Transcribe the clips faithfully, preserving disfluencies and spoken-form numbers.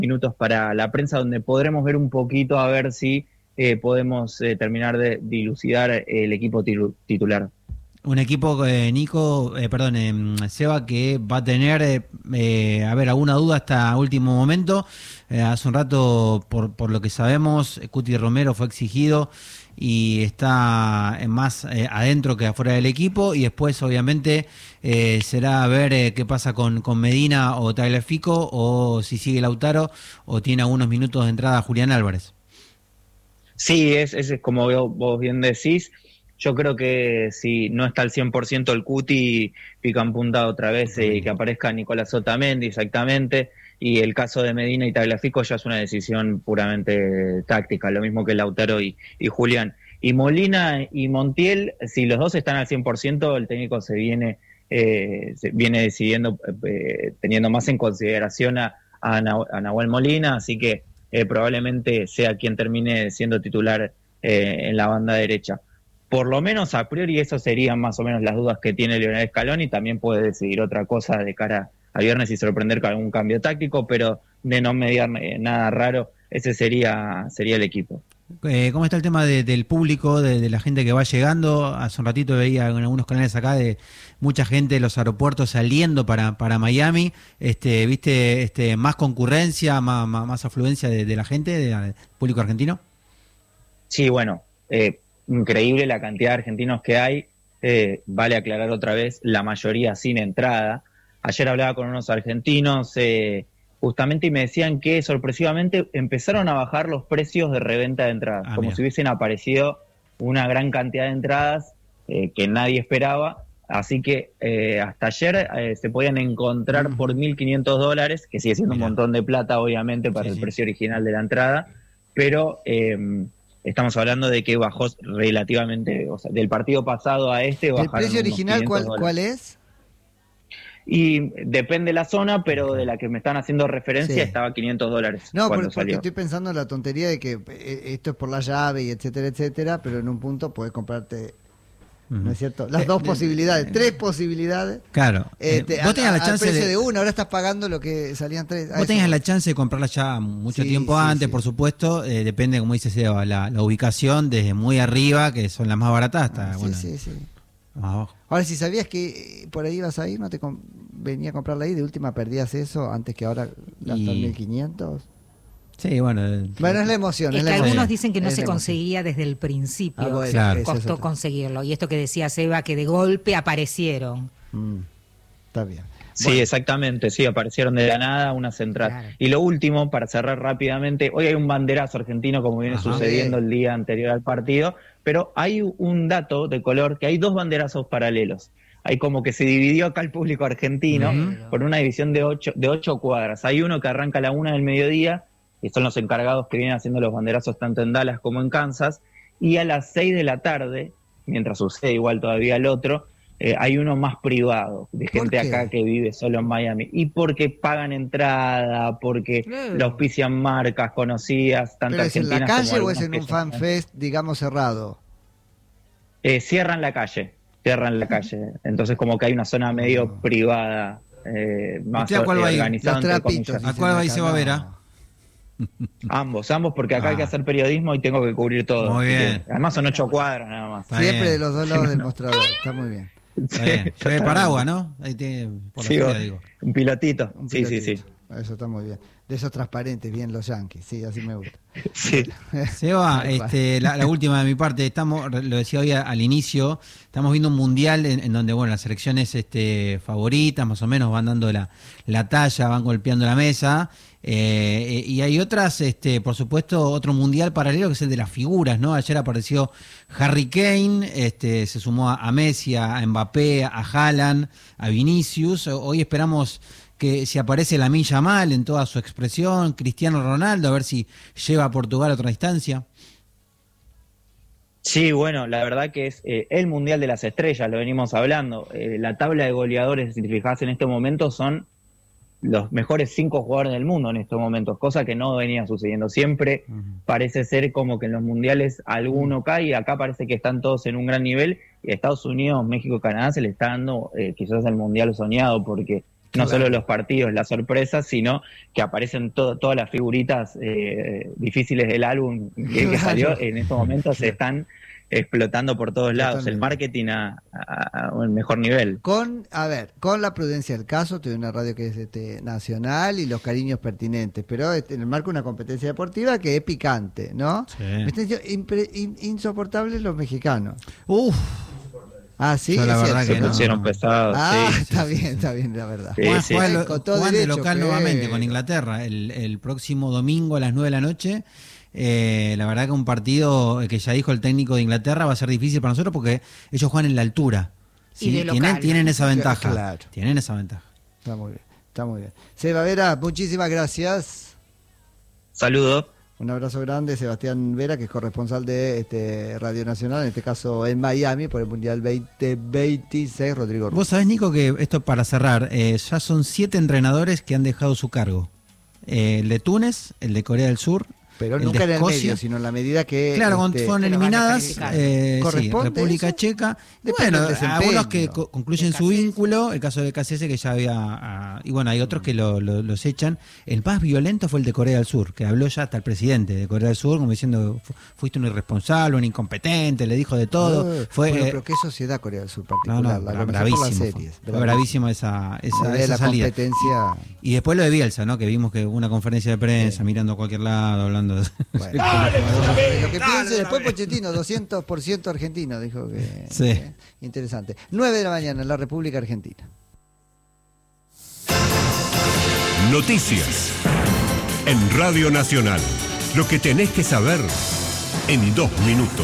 minutos para la prensa, donde podremos ver un poquito a ver si eh, podemos eh, terminar de dilucidar el equipo tilu- titular. Un equipo, eh, Nico, eh, perdón, eh, Seba, que va a tener, eh, eh, a ver, alguna duda hasta último momento. Eh, hace un rato, por, por lo que sabemos, Cuti Romero fue exigido y está más eh, adentro que afuera del equipo. Y después, obviamente, eh, será ver eh, qué pasa con, con Medina o Tagliafico, o si sigue Lautaro, o tiene algunos minutos de entrada Julián Álvarez. Sí, es, es como vos bien decís. Yo creo que si no está al cien por ciento el Cuti, pican punta otra vez eh, que aparezca Nicolás Otamendi, exactamente. Y el caso de Medina y Tagliafico ya es una decisión puramente táctica, lo mismo que Lautaro y, y Julián. Y Molina y Montiel, si los dos están al cien por ciento, el técnico se viene, eh, se viene decidiendo, eh, teniendo más en consideración a, a, Nah- a Nahuel Molina, así que eh, probablemente sea quien termine siendo titular eh, en la banda derecha. Por lo menos a priori eso serían más o menos las dudas que tiene Lionel Scaloni. También puede decidir otra cosa de cara al viernes y sorprender con algún cambio táctico, pero de no mediar eh, nada raro, ese sería, sería el equipo. Eh, ¿Cómo está el tema de, del público, de, de la gente que va llegando? Hace un ratito veía en algunos canales acá de mucha gente de los aeropuertos saliendo para, para Miami. Este, ¿Viste este, más concurrencia, más, más, más afluencia de, de la gente, del público argentino? Sí, bueno, eh, increíble la cantidad de argentinos que hay. Eh, vale aclarar otra vez, la mayoría sin entrada. Ayer hablaba con unos argentinos eh, justamente y me decían que sorpresivamente empezaron a bajar los precios de reventa de entradas, Ah, como mira. si hubiesen aparecido una gran cantidad de entradas eh, que nadie esperaba. Así que eh, hasta ayer eh, se podían encontrar Ujú. por mil quinientos dólares, que sigue siendo Mira. un montón de plata, obviamente, para Sí, el sí. precio original de la entrada, pero eh, estamos hablando de que bajó relativamente, o sea, del partido pasado a este ¿El bajaron precio unos original quinientos cuál, dólares. cuál es? Y depende de la zona, pero de la que me están haciendo referencia Sí. estaba quinientos dólares No, cuando por- porque salió. estoy pensando en la tontería de que eh, esto es por la llave y etcétera, etcétera, pero en un punto puedes comprarte, Ujú. ¿no es cierto? Las Eh, dos de- posibilidades, tres posibilidades. Claro. Eh, Este, vos a- tenías a- la al chance precio de, de una, ahora estás pagando lo que salían tres. A vos eso tenías voy. la chance de comprarla ya mucho Sí, tiempo sí, antes, sí. por supuesto. Eh, depende, como dice Seba, la, la ubicación desde muy arriba, que son las más baratas, hasta Ah, sí, bueno, sí, sí. más abajo. Ahora, si sabías que eh, por ahí ibas a ir, no te convenía a comprarla ahí, de última perdías eso antes que ahora gastar Y- mil quinientos. Sí, bueno. eh, Bueno, es la emoción. Es es que la algunos emoción. dicen que no Es se la emoción. conseguía desde el principio. Ah, bueno, Claro. eso es Costó otro. conseguirlo. Y esto que decía Seba, que de golpe aparecieron. Mm, está bien. Sí, Bueno. exactamente, sí, aparecieron de la nada unas entradas. Claro. Y lo último, para cerrar rápidamente, hoy hay un banderazo argentino, como viene Ajá. sucediendo el día anterior al partido, pero hay un dato de color, que hay dos banderazos paralelos. Hay como que se dividió acá el público argentino Ujú. por una división de ocho, de ocho cuadras. Hay uno que arranca a la una del mediodía, que son los encargados que vienen haciendo los banderazos tanto en Dallas como en Kansas, y a las seis de la tarde, mientras sucede igual todavía el otro, eh, hay uno más privado, de ¿Por gente qué? acá que vive solo en Miami. Y porque pagan entrada, porque Claro. le auspician marcas conocidas, tanto ¿Pero es en la argentinas calle como o es en algunas un que ya fan están. fest, digamos, cerrado? Eh, cierran la calle, cierran la calle. Entonces como que hay una zona medio No. privada, eh, más ¿Usted a cuál va a ir? organizada. Los entre trapitos. comillas. ¿A cuál va y se va a ver, ah? Ambos, ambos, porque acá Ah. hay que hacer periodismo y tengo que cubrir todo. Muy Así que- bien. además son ocho cuadras nada más. Está Siempre bien. de los dos lados del mostrador. Está muy bien. Está bien. Lleve paraguas, ¿no? Ahí tiene, por la Sí, feria, o- digo. un pilotito. Un Sí, sí, sí. pilotito. Eso está muy bien. De esos transparentes, bien los yankees. Sí, así me gusta. Sí. Seba, Tal cual. este, la, la última de mi parte, estamos, lo decía hoy a- al inicio, estamos viendo un mundial en, en donde bueno, las selecciones este, favoritas más o menos van dando la, la talla, van golpeando la mesa, eh, y hay otras, este, por supuesto, otro mundial paralelo que es el de las figuras, ¿no? Ayer apareció Harry Kane, este, se sumó a, a Messi, a Mbappé, a Haaland, a Vinicius. Hoy esperamos que si aparece Lamine Yamal en toda su expresión, Cristiano Ronaldo, a ver si lleva a Portugal a otra instancia. Sí, bueno, la verdad que es eh, el Mundial de las Estrellas, lo venimos hablando. Eh, la tabla de goleadores, si te fijas en este momento, son los mejores cinco jugadores del mundo en estos momentos, cosa que no venía sucediendo. Siempre Uh-huh. parece ser como que en los mundiales alguno cae, y acá parece que están todos en un gran nivel, y a Estados Unidos, México, Canadá se le está dando eh, quizás el mundial soñado, porque no Claro. solo los partidos, las sorpresas, sino que aparecen to- todas las figuritas eh, difíciles del álbum que, que Claro. salió, en estos momentos se están explotando por todos lados, el Totalmente. marketing a, a- a un mejor nivel. Con, a ver, con la prudencia del caso, tuve una radio que es este, nacional y los cariños pertinentes, pero este, en el marco de una competencia deportiva que es picante, ¿no? Sí. Me están diciendo, impre- in- insoportables los mexicanos. Uf, Ah, sí, Yo la es verdad cierto. Se que no. pusieron pesados, Ah, sí. está bien, está bien, la verdad. Sí, Juan, sí. juegan lo- Con todo juegan de derecho, local pero- nuevamente con Inglaterra el, el próximo domingo a las nueve de la noche. Eh, la verdad que un partido que ya dijo el técnico de Inglaterra va a ser difícil para nosotros porque ellos juegan en la altura. Y ¿sí? de Tienen, local. tienen esa ventaja. Claro. Tienen esa ventaja. Está muy bien, está muy bien. Seba Vera, muchísimas gracias. Saludos. Un abrazo grande, Sebastián Vera, que es corresponsal de este, Radio Nacional, en este caso en Miami, por el Mundial veinte veintiséis, Rodrigo Ruiz. Vos sabés, Nico, que esto para cerrar, eh, ya son siete entrenadores que han dejado su cargo. Eh, el de Túnez, el de Corea del Sur, Pero el nunca de en el Escocia. medio, sino en la medida que... Claro, cuando este, fueron que los van a eliminadas, calificar. eh, sí, ¿Corresponde República eso? Checa. Y Depende bueno, del desempeño. algunos que co- concluyen De su Casillas. vínculo, el caso de Casillas que ya había... ah, y bueno, hay otros que lo- lo- los echan. El más violento fue el de Corea del Sur, que habló ya hasta el presidente de Corea del Sur, como diciendo, fu- fuiste un irresponsable, un incompetente, le dijo de todo. Ah, fue bueno, eh, pero qué sociedad Corea del Sur no, particular, no, la bra- comenzó por bravísimo. las Fue, series. fue bravísima esa, La esa, idea de esa la salida. competencia... Y después lo de Bielsa, ¿no? Que vimos que hubo una conferencia de prensa, mirando a cualquier lado, hablando de... Bueno, lo que piense después Pochettino, doscientos por ciento argentino, dijo que... Sí. eh, interesante. nueve de la mañana en la República Argentina. Noticias en Radio Nacional. Lo que tenés que saber en dos minutos.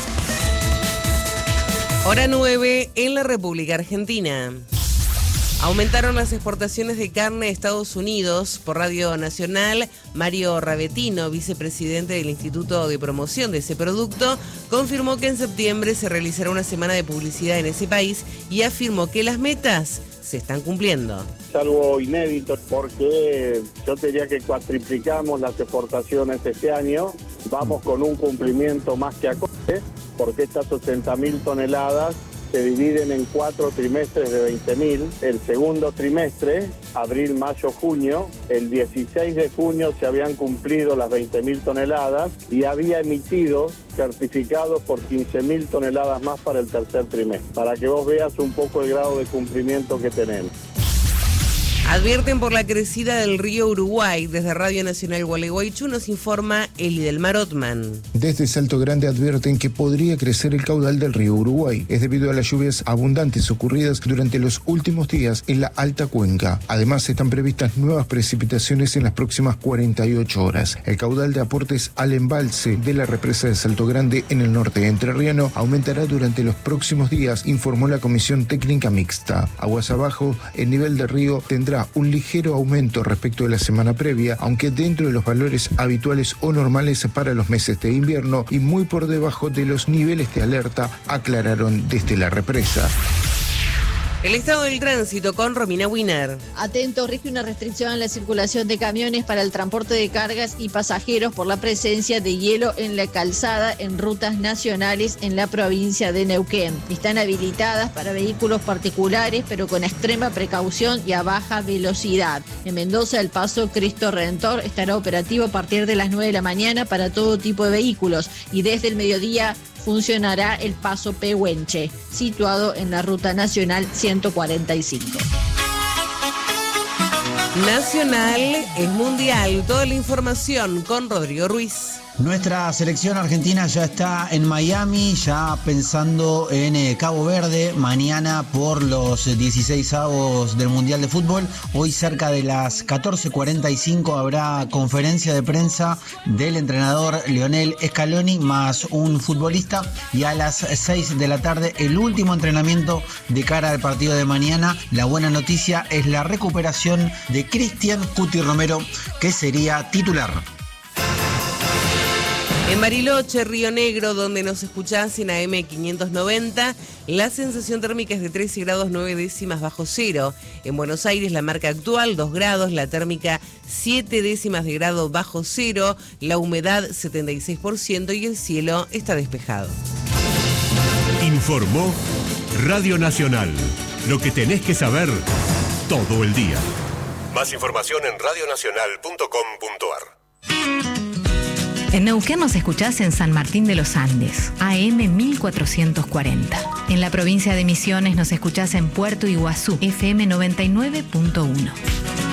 Hora nueve en la República Argentina. Aumentaron las exportaciones de carne a Estados Unidos. Por Radio Nacional, Mario Ravetino, vicepresidente del Instituto de Promoción de ese producto, confirmó que en septiembre se realizará una semana de publicidad en ese país y afirmó que las metas se están cumpliendo. Es algo inédito porque yo te diría que cuatriplicamos las exportaciones este año, vamos con un cumplimiento más que acorde, porque estas ochenta mil toneladas se dividen en cuatro trimestres de veinte mil. El segundo trimestre, abril, mayo, junio, el dieciséis de junio se habían cumplido las veinte mil toneladas y había emitido certificados por quince mil toneladas más para el tercer trimestre, para que vos veas un poco el grado de cumplimiento que tenemos. Advierten por la crecida del río Uruguay. Desde Radio Nacional Gualeguaychú nos informa Elidelmar Otman. Desde Salto Grande advierten que podría crecer el caudal del río Uruguay. Es debido a las lluvias abundantes ocurridas durante los últimos días en la alta cuenca. Además, están previstas nuevas precipitaciones en las próximas cuarenta y ocho horas. El caudal de aportes al embalse de la represa de Salto Grande en el norte entrerriano aumentará durante los próximos días, informó la Comisión Técnica Mixta. Aguas abajo, el nivel del río tendrá un ligero aumento respecto de la semana previa, aunque dentro de los valores habituales o normales para los meses de invierno y muy por debajo de los niveles de alerta, aclararon desde la represa. El estado del tránsito con Romina Wiener. Atento, rige una restricción en la circulación de camiones para el transporte de cargas y pasajeros por la presencia de hielo en la calzada en rutas nacionales en la provincia de Neuquén. Están habilitadas para vehículos particulares, pero con extrema precaución y a baja velocidad. En Mendoza, el paso Cristo Redentor estará operativo a partir de las nueve de la mañana para todo tipo de vehículos y desde el mediodía funcionará el paso Pehuenche, situado en la ruta nacional ciento cuarenta y cinco. Nacional es mundial. Toda la información con Rodrigo Ruiz. Nuestra selección argentina ya está en Miami, ya pensando en eh, Cabo Verde, mañana por los dieciseisavos del Mundial de Fútbol. Hoy cerca de las catorce cuarenta y cinco habrá conferencia de prensa del entrenador Lionel Scaloni más un futbolista, y a las seis de la tarde el último entrenamiento de cara al partido de mañana. La buena noticia es la recuperación de Cristian Cuti Romero, que sería titular. En Bariloche, Río Negro, donde nos escuchás en A M quinientos noventa, la sensación térmica es de trece grados nueve décimas bajo cero. En Buenos Aires, la marca actual dos grados, la térmica siete décimas de grado bajo cero, la humedad setenta y seis por ciento y el cielo está despejado. Informó Radio Nacional. Lo que tenés que saber todo el día. Más información en radionacional punto com punto ar. En Neuquén nos escuchás en San Martín de los Andes, A M mil cuatrocientos cuarenta. En la provincia de Misiones nos escuchás en Puerto Iguazú, F M noventa y nueve punto uno.